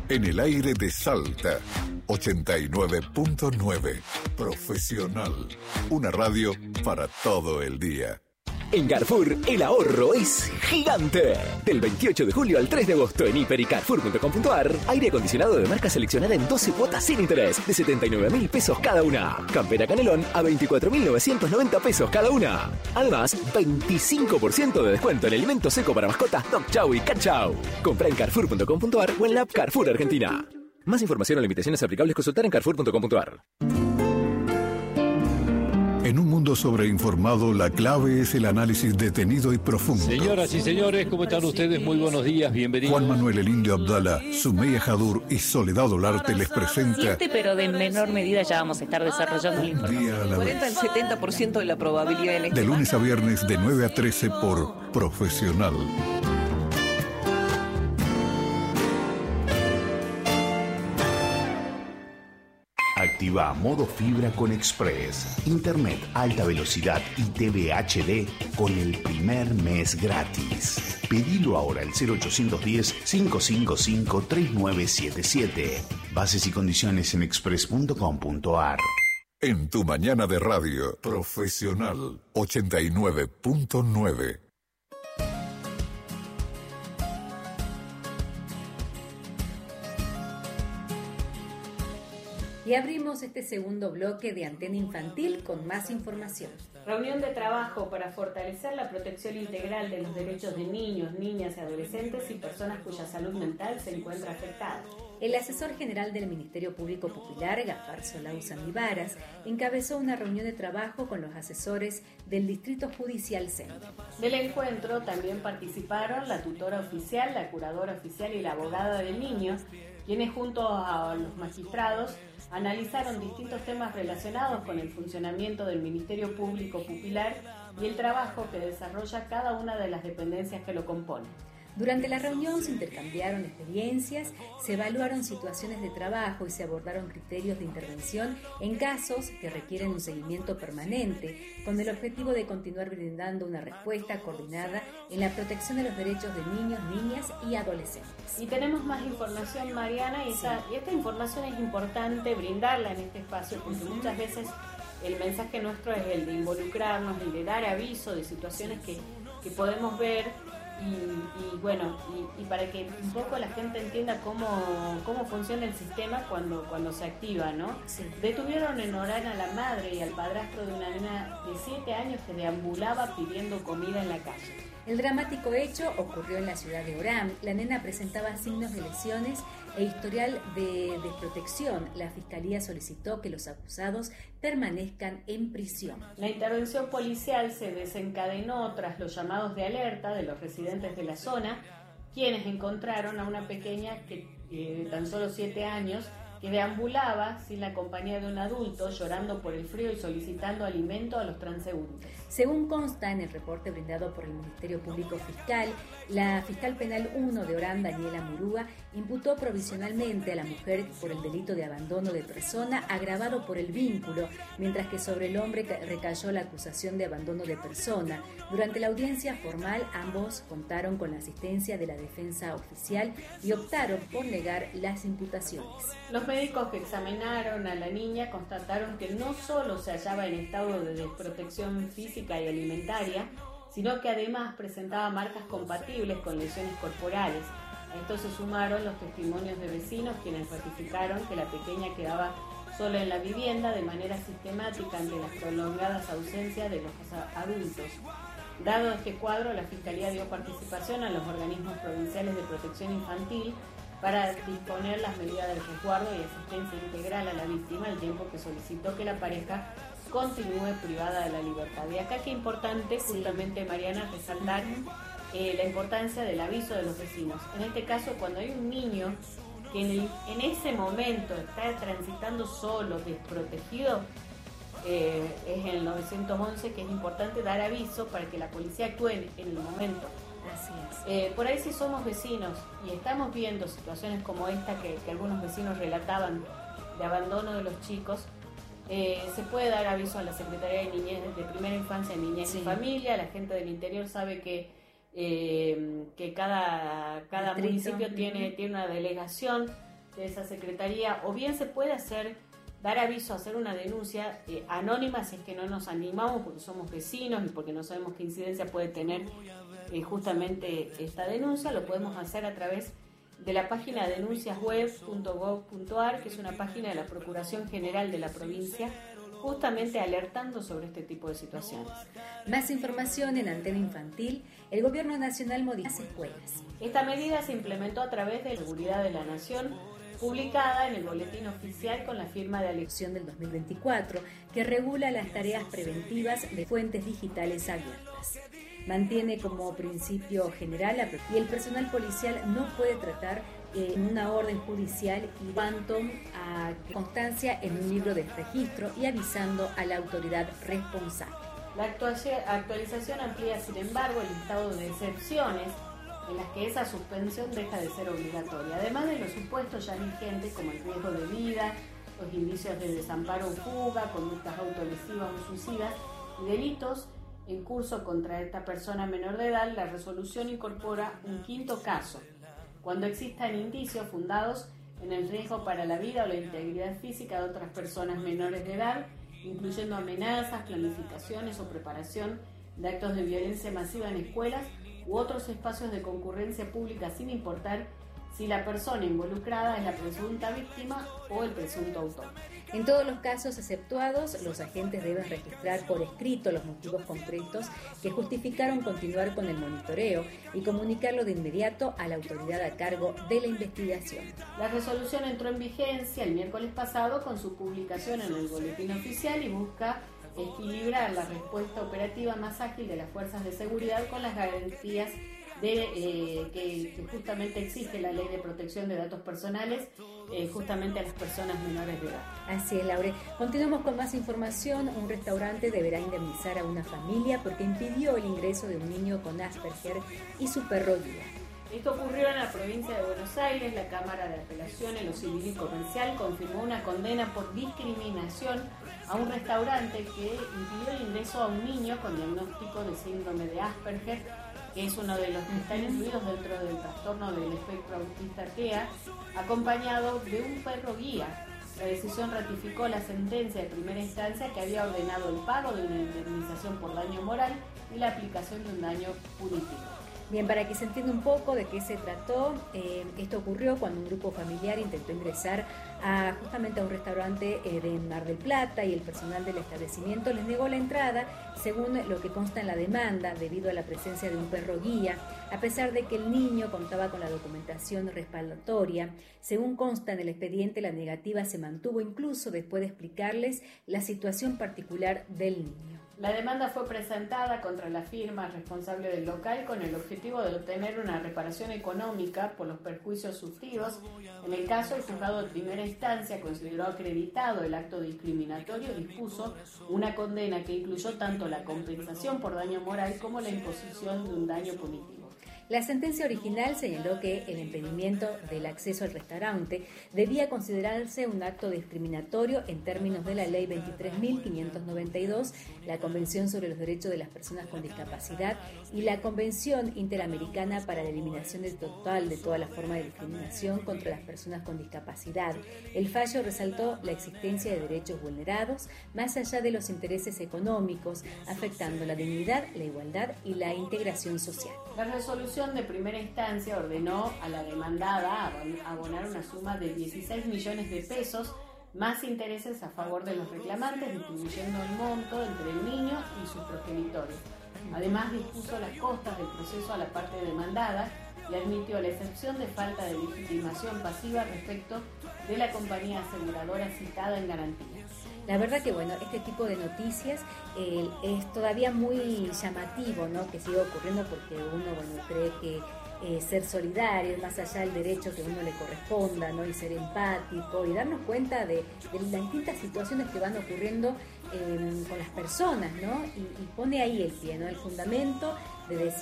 En el aire de Salta, 89.9. Profesional. Una radio para todo el día. En Carrefour, el ahorro es gigante. Del 28 de julio al 3 de agosto en hiper y carrefour.com.ar, aire acondicionado de marca seleccionada en 12 cuotas sin interés, de 79.000 pesos cada una. Campera Canelón a 24.990 pesos cada una. Además, 25% de descuento en alimento seco para mascotas Dog Chow y Cat Chow. Compra en carrefour.com.ar o en la app Carrefour Argentina. Más información o limitaciones aplicables consultar en carrefour.com.ar. En un mundo sobreinformado, la clave es el análisis detenido y profundo. Señoras y señores, ¿cómo están ustedes? Muy buenos días, bienvenidos. Juan Manuel El Indio Abdala, Sumeyya Jadur y Soledad Olarte les presenta... pero de menor medida ya vamos a estar desarrollando la información. Día a la vez. 40 al 70% de la probabilidad De lunes a viernes de 9 a 13 por Profesional. Activa modo fibra con Express. Internet alta velocidad y TV HD con el primer mes gratis. Pedilo ahora al 0810-555-3977. Bases y condiciones en express.com.ar. En tu mañana de radio, Profesional 89.9. Y abrimos este segundo bloque de Antena Infantil con más información. Reunión de trabajo para fortalecer la protección integral de los derechos de niños, niñas y adolescentes y personas cuya salud mental se encuentra afectada. El asesor general del Ministerio Público Popular, Gafar Solau Sandivaras, encabezó una reunión de trabajo con los asesores del Distrito Judicial Centro. Del encuentro también participaron la tutora oficial, la curadora oficial y la abogada del niño, quienes junto a los magistrados analizaron distintos temas relacionados con el funcionamiento del Ministerio Público Popular y el trabajo que desarrolla cada una de las dependencias que lo componen. Durante la reunión se intercambiaron experiencias, se evaluaron situaciones de trabajo y se abordaron criterios de intervención en casos que requieren un seguimiento permanente, con el objetivo de continuar brindando una respuesta coordinada en la protección de los derechos de niños, niñas y adolescentes. Y tenemos más información, Mariana, y esta información es importante brindarla en este espacio porque muchas veces el mensaje nuestro es el de involucrarnos, el de dar aviso de situaciones que podemos ver. Y para que un poco la gente entienda cómo funciona el sistema cuando se activa, ¿no? Sí. Detuvieron en Orán a la madre y al padrastro de una nena de 7 años que deambulaba pidiendo comida en la calle. El dramático hecho ocurrió en la ciudad de Orán. La nena presentaba signos de lesiones e historial de desprotección. La fiscalía solicitó que los acusados permanezcan en prisión. La intervención policial se desencadenó tras los llamados de alerta de los residentes de la zona, quienes encontraron a una pequeña que tan solo 7 años, que deambulaba sin la compañía de un adulto, llorando por el frío y solicitando alimento a los transeúntes. Según consta en el reporte brindado por el Ministerio Público Fiscal, la fiscal penal 1 de Orán, Daniela Murúa, imputó provisionalmente a la mujer por el delito de abandono de persona agravado por el vínculo, mientras que sobre el hombre recayó la acusación de abandono de persona. Durante la audiencia formal, ambos contaron con la asistencia de la defensa oficial y optaron por negar las imputaciones. Los médicos que examinaron a la niña constataron que no solo se hallaba en estado de desprotección física y alimentaria, sino que además presentaba marcas compatibles con lesiones corporales. A esto se sumaron los testimonios de vecinos, quienes ratificaron que la pequeña quedaba sola en la vivienda de manera sistemática ante las prolongadas ausencias de los adultos. Dado este cuadro, la Fiscalía dio participación a los organismos provinciales de protección infantil para disponer las medidas de resguardo y asistencia integral a la víctima, al tiempo que solicitó que la pareja continúe privada de la libertad. Y acá qué importante, justamente, Mariana, resaltar la importancia del aviso de los vecinos. En este caso, cuando hay un niño que en ese momento está transitando solo, desprotegido, es en el 911 que es importante dar aviso para que la policía actúe en el momento. Así es. Por ahí si somos vecinos y estamos viendo situaciones como esta que algunos vecinos relataban de abandono de los chicos, se puede dar aviso a la Secretaría de Niñez, de Primera Infancia, Niñez y Familia. La gente del interior sabe que cada municipio tiene una delegación de esa secretaría, o bien se puede dar aviso, hacer una denuncia anónima si es que no nos animamos porque somos vecinos y porque no sabemos qué incidencia puede tener justamente esta denuncia. Lo podemos hacer a través de la página denunciasweb.gov.ar, que es una página de la Procuración General de la provincia, justamente alertando sobre este tipo de situaciones. Más información en Antena Infantil. El Gobierno Nacional modifica las escuelas. Esta medida se implementó a través de Seguridad de la Nación, publicada en el Boletín Oficial con la firma de elección del 2024, que regula las tareas preventivas de fuentes digitales abiertas. Mantiene como principio general y el personal policial no puede tratar en una orden judicial y cuanto a constancia en un libro de registro y avisando a la autoridad responsable. La actualización amplía, sin embargo, el listado de excepciones en las que esa suspensión deja de ser obligatoria, además de los supuestos ya vigentes como el riesgo de vida, los indicios de desamparo o fuga, conductas autolesivas o suicidas y delitos en curso contra esta persona menor de edad. La resolución incorpora un quinto caso, cuando existan indicios fundados en el riesgo para la vida o la integridad física de otras personas menores de edad, incluyendo amenazas, planificaciones o preparación de actos de violencia masiva en escuelas u otros espacios de concurrencia pública, sin importar si la persona involucrada es la presunta víctima o el presunto autor. En todos los casos exceptuados, los agentes deben registrar por escrito los motivos concretos que justificaron continuar con el monitoreo y comunicarlo de inmediato a la autoridad a cargo de la investigación. La resolución entró en vigencia el miércoles pasado con su publicación en el Boletín Oficial y busca equilibrar la respuesta operativa más ágil de las fuerzas de seguridad con las garantías que justamente exige la Ley de Protección de Datos Personales justamente a las personas menores de edad. Así es, Laure. Continuamos con más información. Un restaurante deberá indemnizar a una familia porque impidió el ingreso de un niño con Asperger y su perro guía. Esto ocurrió en la provincia de Buenos Aires. La Cámara de Apelación en lo Civil y Comercial confirmó una condena por discriminación a un restaurante que impidió el ingreso a un niño con diagnóstico de síndrome de Asperger, que es uno de los que están incluidos dentro del trastorno del espectro autista TEA, acompañado de un perro guía. La decisión ratificó la sentencia de primera instancia que había ordenado el pago de una indemnización por daño moral y la aplicación de un daño punitivo. Bien, para que se entienda un poco de qué se trató, esto ocurrió cuando un grupo familiar intentó ingresar justamente a un restaurante de Mar del Plata y el personal del establecimiento les negó la entrada, según lo que consta en la demanda, debido a la presencia de un perro guía, a pesar de que el niño contaba con la documentación respaldatoria. Según consta en el expediente, la negativa se mantuvo incluso después de explicarles la situación particular del niño. La demanda fue presentada contra la firma responsable del local con el objetivo de obtener una reparación económica por los perjuicios sufridos. En el caso, el juzgado de primera instancia consideró acreditado el acto discriminatorio y dispuso una condena que incluyó tanto la compensación por daño moral como la imposición de un daño punitivo. La sentencia original señaló que el impedimento del acceso al restaurante debía considerarse un acto discriminatorio en términos de la Ley 23.592, la Convención sobre los Derechos de las Personas con Discapacidad y la Convención Interamericana para la Eliminación Total de toda la forma de discriminación contra las personas con discapacidad. El fallo resaltó la existencia de derechos vulnerados más allá de los intereses económicos, afectando la dignidad, la igualdad y la integración social. La resolución de primera instancia ordenó a la demandada abonar una suma de 16 millones de pesos más intereses a favor de los reclamantes, distribuyendo el monto entre el niño y sus progenitores. Además, dispuso las costas del proceso a la parte demandada y admitió la excepción de falta de legitimación pasiva respecto de la compañía aseguradora citada en garantía. La verdad que bueno, este tipo de noticias es todavía muy llamativo, ¿no? Que siga ocurriendo porque uno cree que ser solidario, más allá del derecho que a uno le corresponda, ¿no? Y ser empático y darnos cuenta de las distintas situaciones que van ocurriendo con las personas, ¿no? Y pone ahí el pie, ¿no? El fundamento de decir